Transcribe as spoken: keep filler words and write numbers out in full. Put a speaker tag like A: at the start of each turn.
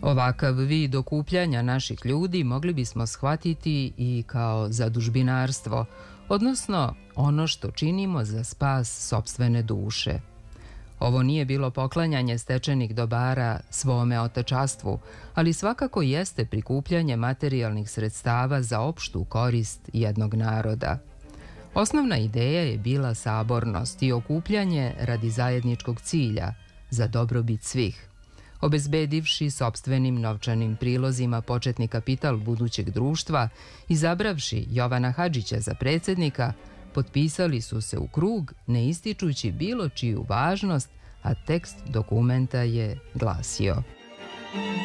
A: Ovakav vid okupljanja naših ljudi mogli bismo shvatiti i kao zadužbinarstvo, odnosno ono što činimo za spas sopstvene duše. Ovo nije bilo poklanjanje stečenih dobara svome otečastvu, ali svakako jeste prikupljanje materijalnih sredstava za opštu korist jednog naroda. Osnovna ideja je bila sabornost i okupljanje radi zajedničkog cilja, za dobrobit svih. Obezbedivši sopstvenim novčanim prilozima početni kapital budućeg društva, izabravši Jovana Hadžića za predsjednika, potpisali su se u krug ne ističući bilo čiju važnost, a tekst dokumenta je glasio: